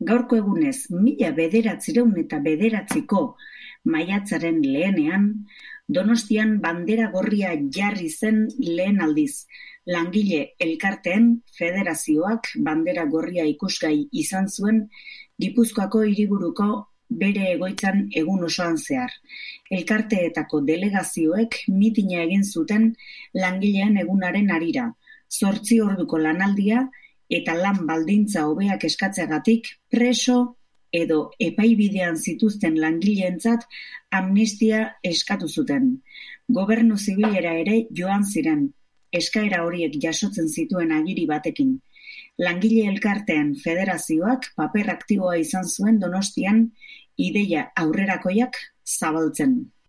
Gaurko egunez, 1909ko maiatzaren lehenean, Donostian bandera gorria jarri zen lehen aldiz. Langile elkarteen federazioak bandera gorria ikusgai izan zuen Gipuzkoako hiriburuko bere egoitzan egun osoan zehar. Elkarteetako delegazioek mitina egin zuten langileen egunaren harira, 8 orduko lanaldia eta lan baldintza hobeak eskatzeagatik preso edo epaibidean zituzten langileentzat amnistia eskatu zuten. Gobernu zibilera ere joan ziren, eskaera horiek jasotzen zituen agiri batekin. Langile elkarteen federazioak paper aktiboa izan zuen Donostian ideia aurrerakoiak zabaltzen.